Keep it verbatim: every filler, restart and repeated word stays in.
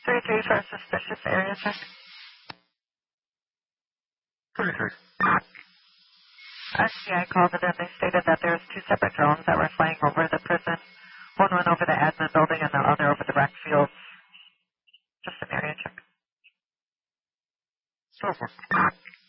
three three for a suspicious area check. three three. S C I called it in. They stated that there was two separate drones that were flying over the prison. One went over the admin building and the other over the rec fields. Just an area check. So far.